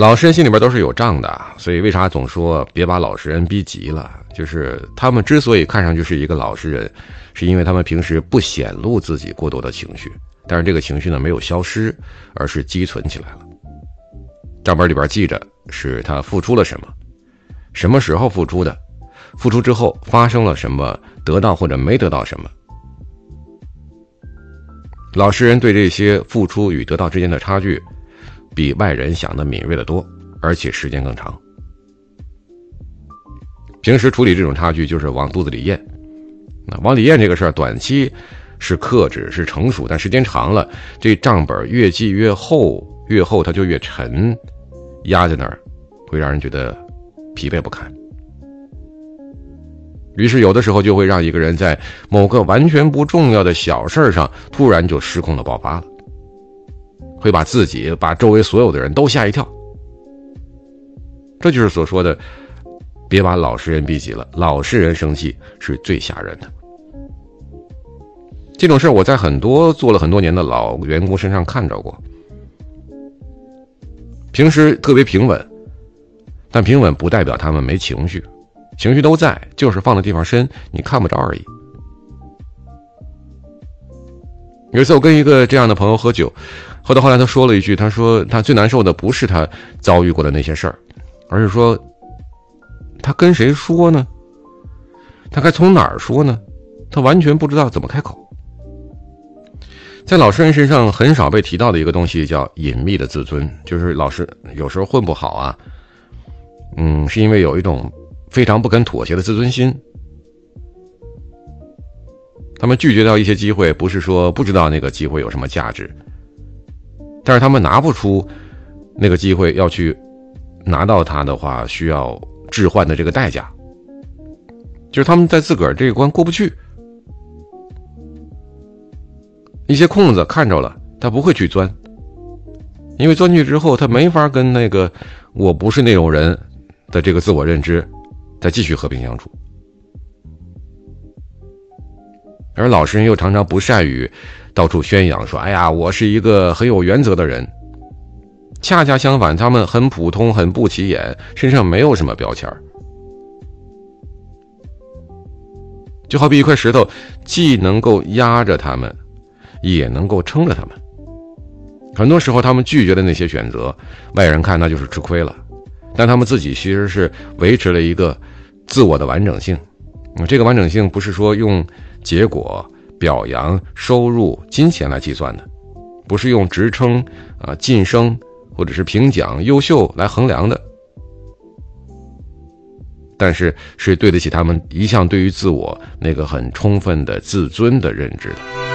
老实人心里边都是有账的，所以为啥总说别把老实人逼急了？就是他们之所以看上去是一个老实人，是因为他们平时不显露自己过多的情绪，但是这个情绪呢没有消失，而是积存起来了。账本里边记着是他付出了什么，什么时候付出的，付出之后发生了什么，得到或者没得到什么。老实人对这些付出与得到之间的差距比外人想的敏锐得多，而且时间更长。平时处理这种差距就是往肚子里咽，那往里咽这个事儿短期是克制是成熟，但时间长了，这账本越记越厚，越厚它就越沉，压在那儿会让人觉得疲惫不堪。于是有的时候就会让一个人在某个完全不重要的小事上突然就失控的爆发了，会把自己把周围所有的人都吓一跳。这就是所说的别把老实人逼急了，老实人生气是最吓人的。这种事我在很多做了很多年的老员工身上看着过，平时特别平稳，但平稳不代表他们没情绪，情绪都在，就是放的地方深，你看不着而已。有一次我跟一个这样的朋友喝酒，喝到后来他说了一句，他说他最难受的不是他遭遇过的那些事儿，而是说他跟谁说呢？他该从哪儿说呢？他完全不知道怎么开口。在老实人身上很少被提到的一个东西叫隐秘的自尊，就是老实有时候混不好啊，是因为有一种非常不肯妥协的自尊心。他们拒绝掉一些机会，不是说不知道那个机会有什么价值，但是他们拿不出那个机会，要去拿到它的话需要置换的这个代价，就是他们在自个儿这个关过不去。一些空子看着了，他不会去钻，因为钻进去之后他没法跟那个我不是那种人的这个自我认知再继续和平相处。而老实人又常常不善于到处宣扬说，哎呀，我是一个很有原则的人。恰恰相反，他们很普通，很不起眼，身上没有什么标签。就好比一块石头，既能够压着他们，也能够撑着他们。很多时候他们拒绝的那些选择，外人看那就是吃亏了，但他们自己其实是维持了一个自我的完整性。这个完整性不是说用结果、表扬、收入、金钱来计算的，不是用职称、晋升或者是评奖、优秀来衡量的，但是是对得起他们一向对于自我那个很充分的自尊的认知的。